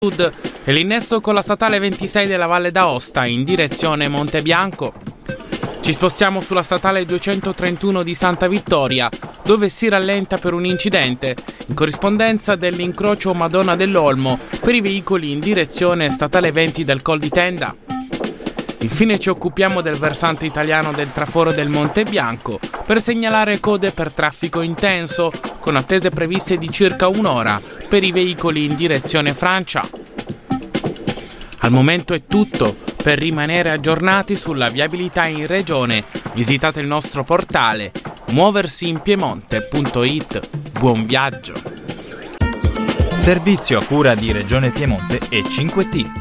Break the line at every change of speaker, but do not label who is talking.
Sud e l'innesto con la statale 26 della Valle d'Aosta in direzione Montebianco. Ci spostiamo sulla statale 231 di Santa Vittoria, dove si rallenta per un incidente, in corrispondenza dell'incrocio Madonna dell'Olmo per i veicoli in direzione statale 20 del Col di Tenda. Infine ci occupiamo del versante italiano del traforo del Montebianco per segnalare code per traffico intenso, con attese previste di circa un'ora per i veicoli in direzione Francia. Al momento è tutto. Per rimanere aggiornati sulla viabilità in regione, visitate il nostro portale muoversiinpiemonte.it. Buon viaggio!
Servizio a cura di Regione Piemonte e 5T.